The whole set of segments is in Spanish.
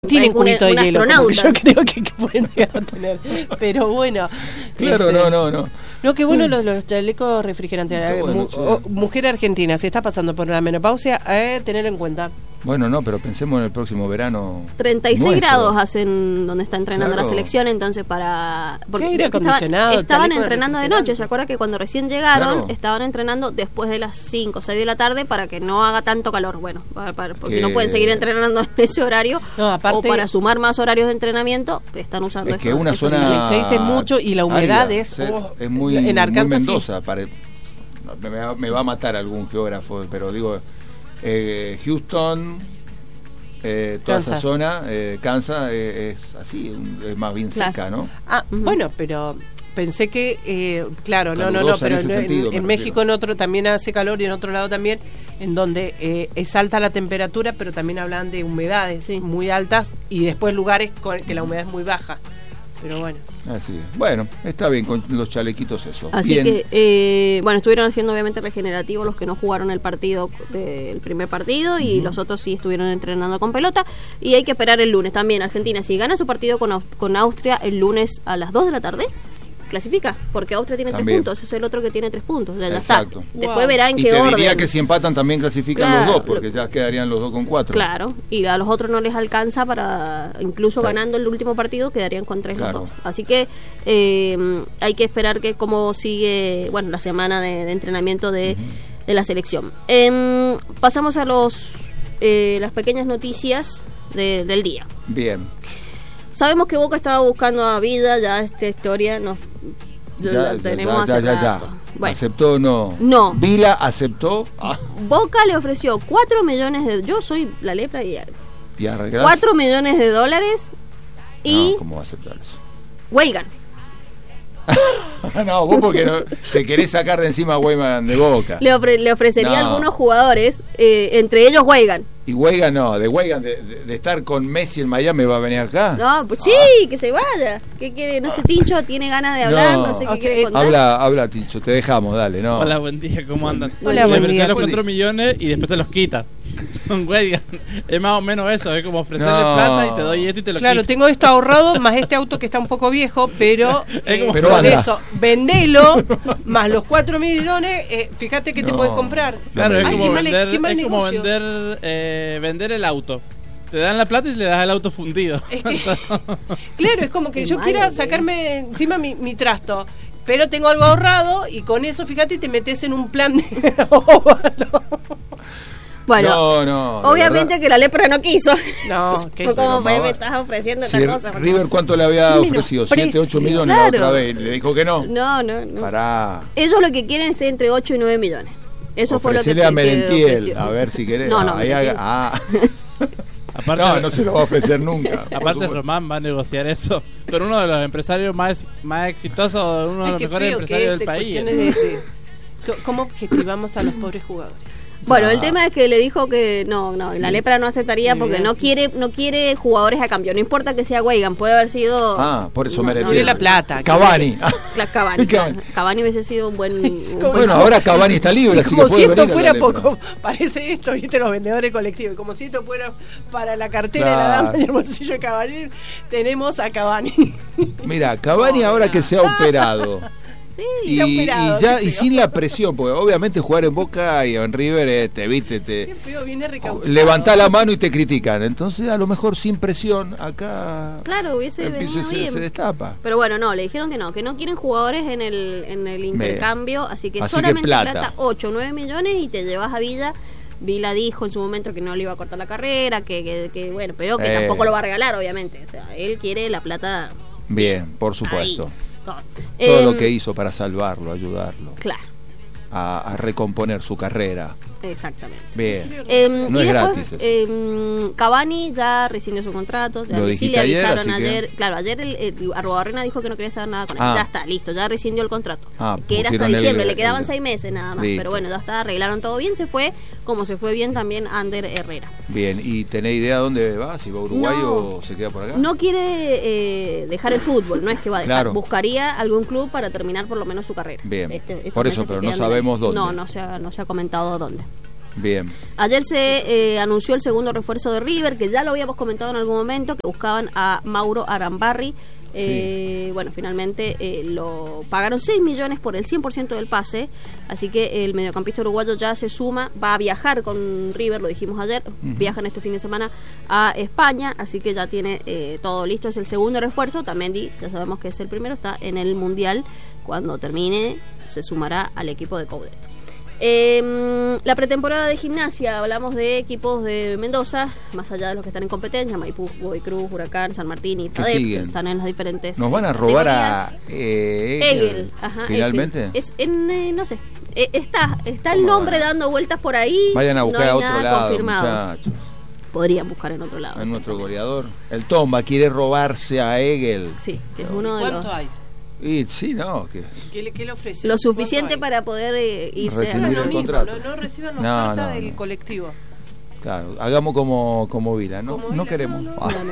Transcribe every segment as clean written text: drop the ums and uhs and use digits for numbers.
Tienen cubito de hielo, astronauta. yo creo que pueden llegar a tener. Pero bueno. Claro, no. No, qué bueno los chalecos refrigerantes. Bueno, Mujer argentina, si está pasando por la menopausia, tener en cuenta. Bueno, no, pero pensemos en el próximo verano. 36 nuestro. grados hacen donde está entrenando Claro. la selección, entonces para... ¿Qué aire acondicionado? Estaban chaleco entrenando de refrigerante. noche, ¿se acuerda que cuando recién llegaron Claro. estaban entrenando después de las 5 o 6 de la tarde para que no haga tanto calor? Bueno, porque Que- no pueden seguir entrenando en ese horario, No, aparte- o para sumar más horarios de entrenamiento, están usando Es que una esos zona... chalecos. 36 es mucho y la humedad árida, es, sí, oh, es muy, en Arkansas muy sí. Mendoza. Me va a matar algún geógrafo, pero digo, Houston, toda esa Kansas. zona, Kansas, es así, es más bien Claro. seca, ¿no? Ujú. Bueno, pero pensé que, claro, no, Calurosa pero en ese sentido, me en refiero. México en otro también hace calor y en otro lado también, en donde es alta la temperatura, pero también hablan de humedades Sí. muy altas y después lugares con que la humedad es muy baja. Pero bueno. Así es. Bueno, está bien con los chalequitos eso. Así Bien. que, bueno, estuvieron haciendo obviamente regenerativos los que no jugaron el primer partido y los otros sí estuvieron entrenando con pelota. Y hay que esperar el lunes también. Argentina, si gana su partido con Austria el lunes a las 2 de la tarde, clasifica, porque Austria tiene También. 3 puntos, es el otro que tiene 3 puntos. Ya Exacto. está. Después Wow. verá en Y qué te orden. diría que si empatan también clasifican Claro, los dos, porque ya quedarían los dos con 4. Claro, y a los otros no les alcanza para, incluso Claro. ganando el último partido, quedarían con 3 Claro. los dos. Así que hay que esperar que cómo sigue, bueno, la semana de entrenamiento de la selección. Pasamos a las pequeñas noticias del día. Bien. Sabemos que Boca estaba buscando a Vida, ya esta historia nos la tenemos hace rato. Bueno, ¿Aceptó o no? No. ¿Vila aceptó? Ah, Boca le ofreció 4 millones de... Yo soy la lepra y... y arreglás. 4 millones de dólares y No, ¿cómo va a aceptar eso? Weigan. No, vos porque no, te querés sacar de encima a Weyman de Boca. Le ofrecería a No. algunos jugadores, entre ellos Weigan. Y Weigan no, de Weigan, de estar con Messi en Miami va a venir acá. No, pues sí, que se vaya. ¿Qué quiere? No sé, Tincho tiene ganas de hablar, no, No. sé qué O sea, quiere contar. Habla, Tincho, te dejamos, dale, no. Hola, buen día, ¿cómo andan? Hola, Le buen ofreció día. los 4 millones y después se los quita. Güey, es más o menos eso, es como ofrecerle No. plata y te doy esto y te lo Claro, quito. tengo esto ahorrado, más este auto que está un poco viejo, pero, Es como- Pero por anda. eso, vendelo, más los 4 millones, fíjate que te No. puedes comprar. Claro, es Ay, como qué mal- vender, qué mal es como negocio. vender el auto. Te dan la plata y le das el auto fundido. Es que, claro, es como que Qué yo malo, quiera ¿eh? sacarme encima mi trasto, pero tengo algo ahorrado y con eso, fíjate, te metes en un plan de óvalo. Bueno, no, de obviamente verdad. que la lepra no quiso. No, qué Fue como, pero me no, estás ofreciendo Si esta cosa. River, ¿cuánto le había Qué ofrecido? 7, 8 menosprecio. millones Claro. la otra vez. Le dijo que no. No. Pará. Ellos lo que quieren es entre 8 y 9 millones. Eso fue lo que Ofrecele a Merentiel, ofreció. a ver si querés. No, Ahí Merentiel. Aparte, no se lo va a ofrecer nunca. por aparte supuesto. Román va a negociar eso con uno de los empresarios más exitosos, uno de Ay, los qué mejores feo que empresarios es del país. cuestiones ¿Cómo objetivamos a los pobres jugadores? Bueno, Ah. el tema es que le dijo que no, la lepra no aceptaría porque no quiere jugadores a cambio. No importa que sea Weigan, puede haber sido. Por eso No, Merentiel. Quiere la plata. Cavani. Cavani. Cavani. Cavani hubiese sido un buen. Como- Bueno, ahora Cavani está libre, así Como que si puede esto venir a fuera la lepra. poco, parece esto, viste, los vendedores colectivos, como si esto fuera para la cartera de la Claro. dama y el bolsillo de Cavani, tenemos a Cavani. Mira, Cavani ahora que se ha operado. Sí, está operado, y ya qué y feo. sin la presión, porque obviamente jugar en Boca y en River Qué te feo, viene recaudado. levantá la mano y te critican. Entonces, a lo mejor sin presión acá Claro, hubiese venido bien. se destapa. Pero bueno, no, le dijeron que no quieren jugadores en el intercambio, así que Así que solamente plata. 8 o 9 millones y te llevas a Villa. Vila dijo en su momento que no le iba a cortar la carrera, que bueno, pero que tampoco lo va a regalar, obviamente. O sea, él quiere la plata Bien, por ahí. supuesto. Todo, Todo lo que hizo para salvarlo, ayudarlo Claro, a recomponer su carrera. exactamente. Bien. No y es después, gratis Cavani ya rescindió su contrato, ya Lo sí dijiste le ayer, avisaron así que- ayer. Claro, ayer Arruabarrena dijo que no quería saber nada con él. Ah. Ya está, listo, ya rescindió el contrato. Ah, que era hasta pusieron diciembre, el- le quedaban el- 6 meses nada más. Listo. Pero bueno, ya está, arreglaron todo bien. Se fue como se fue bien también Ander Herrera. Bien, ¿y tenés idea dónde va? ¿Si va a Uruguay No. o se queda por acá? No quiere dejar el fútbol, no es que va a dejar. Claro. Buscaría algún club para terminar por lo menos su carrera. Bien. Estos Por eso, meses que pero no quedan de sabemos verano. dónde. No se ha comentado dónde. Bien. Ayer se anunció el segundo refuerzo de River, que ya lo habíamos comentado en algún momento, que buscaban a Mauro Arambarri. Bueno, finalmente lo pagaron 6 millones por el 100% del pase, así que el mediocampista uruguayo ya se suma, va a viajar con River, lo dijimos ayer, viajan este fin de semana a España, así que ya tiene todo listo, es el segundo refuerzo. Tamendi, ya sabemos que es el primero, está en el Mundial, cuando termine se sumará al equipo de Coudet. La pretemporada de Gimnasia, hablamos de equipos de Mendoza, más allá de los que están en competencia, Maipú, Godoy Cruz, Huracán, San Martín y Tadep, que están en las diferentes. ¿Nos van a robar a Egel? ¿Finalmente? Es en, no sé, está el nombre dando vueltas por ahí. Vayan a buscar no a hay otro nada lado, confirmado. muchachos. Podrían buscar en otro lado. En nuestro goleador. El Tomba quiere robarse a Egel. Sí, que es uno de los. ¿Cuánto hay? Y sí, no. ¿Qué le ofrece? Lo suficiente para poder irse Recibir a el la contrato. No reciban la oferta No. del colectivo. Claro, hagamos como Vila, ¿no? Como No Vila, queremos.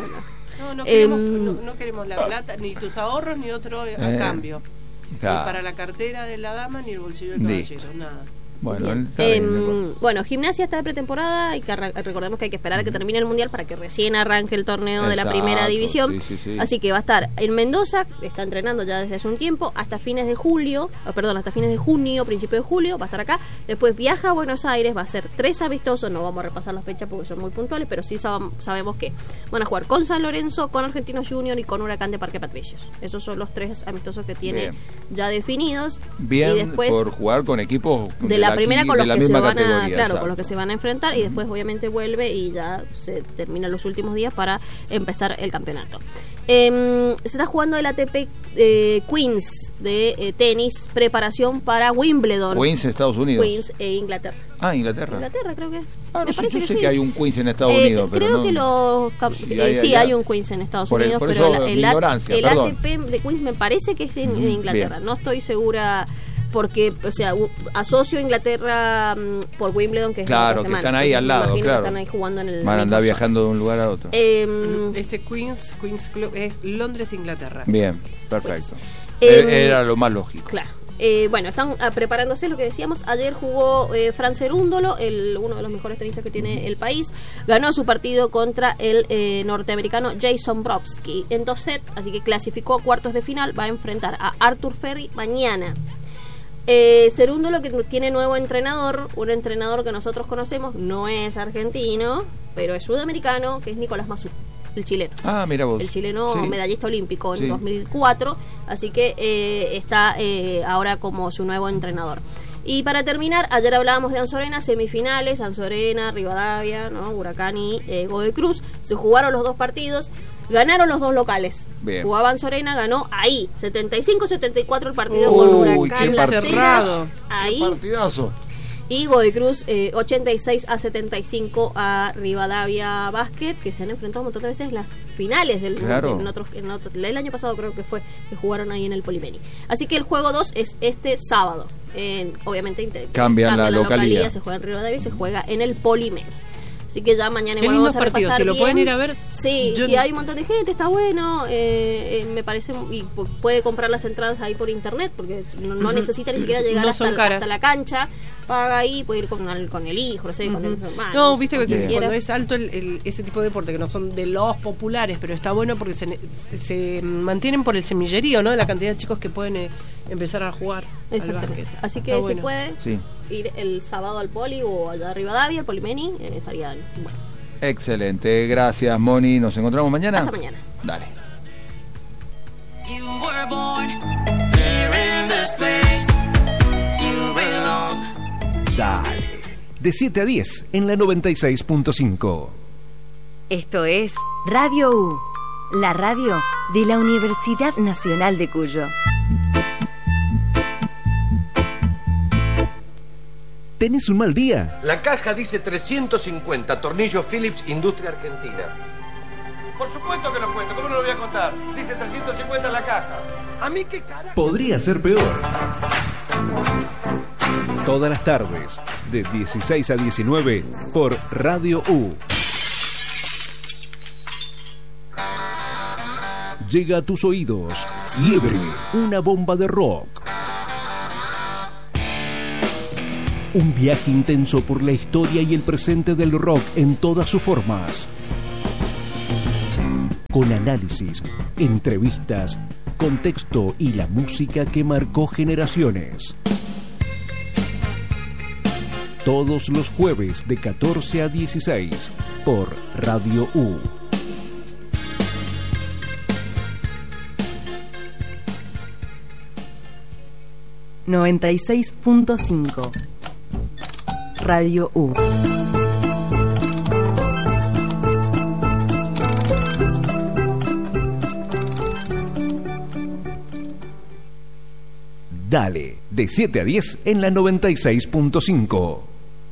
No queremos la plata, ni tus ahorros, ni otro a cambio. Claro. Ni para la cartera de la dama, ni el bolsillo del caballero, nada. Bueno, bueno, Gimnasia está de pretemporada y que recordemos que hay que esperar a que termine el Mundial para que recién arranque el torneo de la primera división. Sí. Así que va a estar en Mendoza, está entrenando ya desde hace un tiempo, hasta fines de junio, principio de julio, va a estar acá. Después viaja a Buenos Aires, va a ser 3 amistosos, no vamos a repasar las fechas porque son muy puntuales, pero sí sabemos que van a jugar con San Lorenzo, con Argentinos Junior y con Huracán de Parque Patricios. Esos son los 3 amistosos que tiene ya definidos. Bien, y después, por jugar con equipos de la primera con los que se van categoría, con los que se van a enfrentar, y después obviamente vuelve y ya se terminan los últimos días para empezar el campeonato. Se está jugando el ATP Queens de tenis, preparación para Wimbledon. Queens, Estados Unidos. Queens e Inglaterra. Inglaterra Creo que. Me parece que hay un Queens en Estados Unidos, pero creo no, que los hay un Queens en Estados Unidos, por pero eso, el perdón. ATP de Queens me parece que es en Inglaterra. Bien. No estoy segura porque, o sea, asocio Inglaterra por Wimbledon, que es claro, la que semana. están ahí al lado, Imagino claro. Que están ahí jugando en el van a andar mismo viajando de un lugar a otro. Este Queens Club es Londres, Inglaterra. Bien, perfecto. Pues, era lo más lógico. Claro. Bueno, están preparándose, lo que decíamos. Ayer jugó Fran Cerúndolo, uno de los mejores tenistas que tiene el país. Ganó su partido contra el norteamericano Jason Brobsky en 2 sets, así que clasificó a cuartos de final. Va a enfrentar a Arthur Ferry mañana. Cerúndolo, que tiene nuevo entrenador, un entrenador que nosotros conocemos, no es argentino, pero es sudamericano, que es Nicolás Mazú, el chileno. Mira vos. El chileno, sí, medallista olímpico en sí, 2004, así que está ahora como su nuevo entrenador. Y para terminar, ayer hablábamos de Anzorena, semifinales, Anzorena, Rivadavia, ¿no? Huracán y Godoy Cruz. Se jugaron los 2 partidos, ganaron los 2 locales. Bien. Jugaba Anzorena, ganó ahí, 75-74 el partido con Huracán qué Las cerrado. Heras, ahí. Partidazo. Y Godoy Cruz 86-75 a Rivadavia Basket, que se han enfrentado un montón de veces en las finales del Claro. el año pasado creo que fue, que jugaron ahí en el Polimeni. Así que el juego 2 es este sábado. Obviamente Cambian la localidad. Se juega en Rivadavia y se juega en el Polimeni. Así que ya mañana Qué igual lindos vamos a repasar partidos, ¿se lo bien. pueden ir a ver? Sí, Yo y hay un montón de gente, está bueno, me parece, y puede comprar las entradas ahí por internet, porque no necesita ni siquiera llegar No son caras. hasta la cancha, paga ahí, puede ir con el hijo, no sé, con el hermano. No, viste que con quien cuando quiera. es alto ese tipo de deporte, que no son de los populares, pero está bueno porque se mantienen por el semillerío, ¿no? La cantidad de chicos que pueden empezar a jugar al Exactamente. básquet. Así que Está si bueno. puede Sí. ir el sábado al Poli o allá a Rivadavia, al Polimeni, estaría bueno. Excelente, gracias Moni. Nos encontramos mañana. Hasta mañana. Dale. You were born here in this place. You belong. Dale. De 7 a 10 en la 96.5. Esto es Radio U, la radio de la Universidad Nacional de Cuyo. ¿Tenés un mal día? La caja dice 350, tornillo Philips, Industria Argentina. Por supuesto que lo cuento, ¿cómo no lo voy a contar? Dice 350 en la caja. ¿A mí qué carajo? Podría ser peor. Todas las tardes, de 16 a 19, por Radio U. Llega a tus oídos Fiebre, una bomba de rock. Un viaje intenso por la historia y el presente del rock en todas sus formas. Con análisis, entrevistas, contexto y la música que marcó generaciones. Todos los jueves de 14 a 16 por Radio U. ...96.5... Radio U. Dale, de 7 a 10 en la 96.5.